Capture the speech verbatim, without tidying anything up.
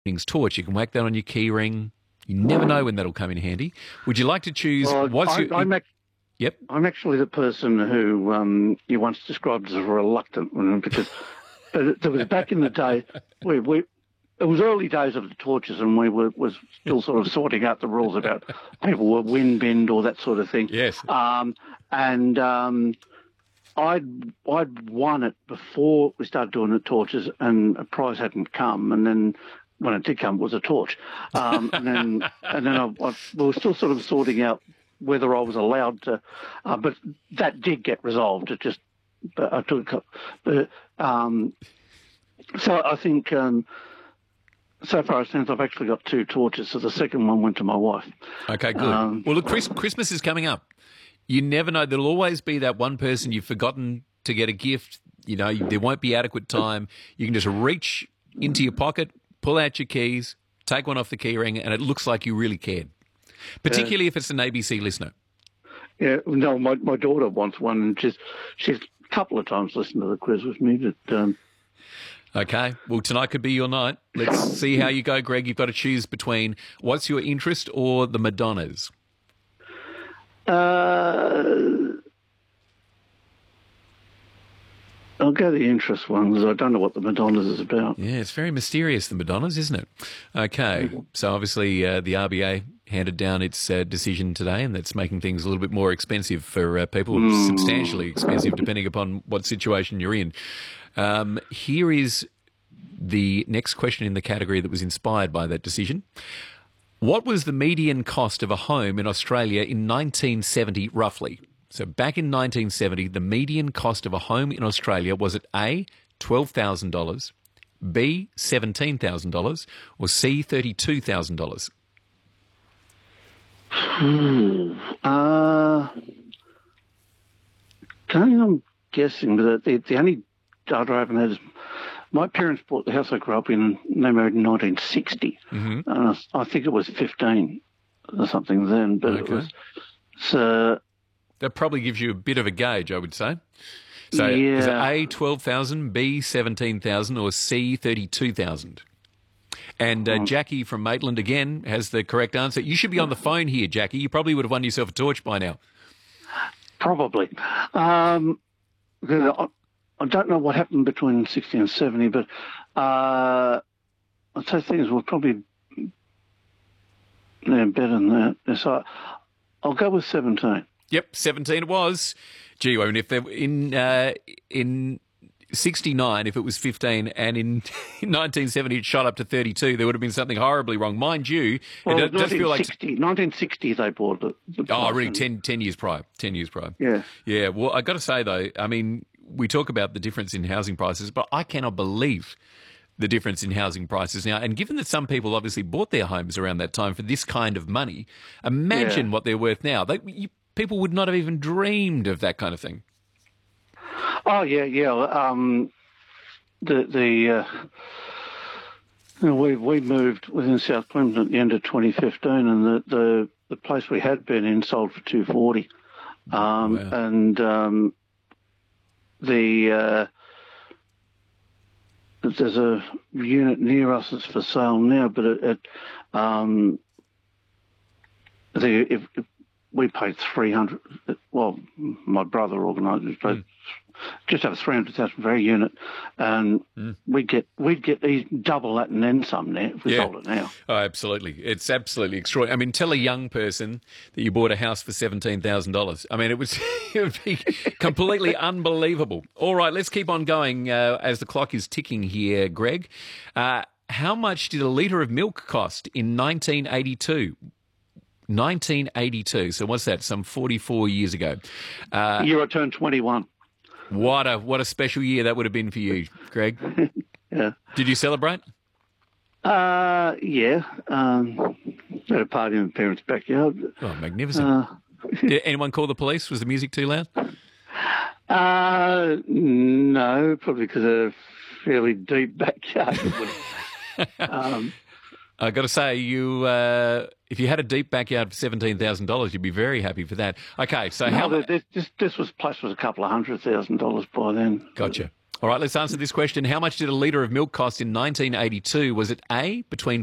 evening's torch. You can whack that on your key ring. You never know when that'll come in handy. Would you like to choose Well, what's I, your... I'm, ac- Yep. I'm actually the person who um, you once described as a reluctant one, because but there was back in the day, we, we it was early days of the torches, and we were was still sort of sorting out the rules about people were wind bend or that sort of thing. Yes. Um, and um, I'd I'd won it before we started doing the torches, and a prize hadn't come, and then when it did come, it was a torch, um, and then and then I, I, we were still sort of sorting out whether I was allowed to, uh, but that did get resolved. It just, but I took, a- but um, so I think um, so far as stands, I've actually got two torches. So the second one went to my wife. Okay, good. Um, well, look, Chris, Christmas is coming up. You never know. There'll always be that one person you've forgotten to get a gift. You know, there won't be adequate time. You can just reach into your pocket, pull out your keys, take one off the key ring, and it looks like you really cared. Particularly if it's an A B C listener. Yeah, no, my, my daughter wants one, and she's she's a couple of times listened to the quiz with me. But um, Okay, well, tonight could be your night. Let's see how you go, Greg. You've got to choose between what's your interest or the Madonnas. uh, I'll go the interest one, because I don't know what the Madonnas is about. Yeah, it's very mysterious, the Madonnas, isn't it? Okay, so obviously uh, the R B A handed down its uh, decision today, and that's making things a little bit more expensive for uh, people, substantially expensive, depending upon what situation you're in. Um, here is the next question in the category that was inspired by that decision. What was the median cost of a home in Australia in nineteen seventy, roughly? So back in nineteen seventy, the median cost of a home in Australia, was it A, twelve thousand dollars, B, seventeen thousand dollars, or C, thirty-two thousand dollars? Hmm. Uh, don't know, I'm guessing, but the, the only data I haven't had is my parents bought the house I grew up in, and they married in nineteen sixty. Mm-hmm. And I, I think it was fifteen or something then, but it Okay. was. So, That probably gives you a bit of a gauge, I would say. So Yeah. is it A, twelve thousand, B, seventeen thousand, or C, thirty-two thousand? And uh, Jackie from Maitland, again, has the correct answer. You should be on the phone here, Jackie. You probably would have won yourself a torch by now. probably. Um, I, I don't know what happened between sixty and seventy, but uh, I'd say things were probably yeah, better than that. So I'll go with seventeen. Yep, seventeen it was. Gee, I mean, if they in uh, in sixty-nine, if it was fifteen, and in nineteen seventy it shot up to thirty-two, there would have been something horribly wrong. Mind you, Well, it does feel like... nineteen sixty, nineteen sixty they bought it. the Oh, price, really, and- ten, ten years prior. ten years prior. Yeah. Yeah, well, I got to say, though, I mean, we talk about the difference in housing prices, but I cannot believe the difference in housing prices now. And given that some people obviously bought their homes around that time for this kind of money, imagine Yeah. what they're worth now. They, you, people would not have even dreamed of that kind of thing. Oh, yeah, yeah. Um, the the uh, you know, we we moved within South Clinton at the end of twenty fifteen, and the, the, the place we had been in sold for two forty, um, Wow. and um, the uh, there's a unit near us that's for sale now, but it, it um, the if, if we paid three hundred. Well, my brother organised it, but just over three hundred thousand for a unit, and we'd get we'd get these double that and then some now if we Yeah. sold it now. Oh, absolutely. It's absolutely extraordinary. I mean, tell a young person that you bought a house for seventeen thousand dollars. I mean, it was it would be completely unbelievable. All right, let's keep on going uh, as the clock is ticking here, Greg. Uh, how much did a litre of milk cost in nineteen eighty-two? nineteen eighty-two. So what's that? Some forty-four years ago. Uh, Year I turned twenty-one. what a what a special year that would have been for you, Greg. Yeah. Did you celebrate? Uh, yeah. Um, had a party in the parents' backyard. Oh, magnificent. Uh, Did anyone call the police? Was the music too loud? uh, no, probably because of a fairly deep backyard. um, I got to say, you uh, if you had a deep backyard for seventeen thousand dollars, you'd be very happy for that. Okay, so how? no, this, this this was place was a couple of hundred thousand dollars by then. Gotcha. All right, let's answer this question. How much did a litre of milk cost in nineteen eighty-two? Was it A, between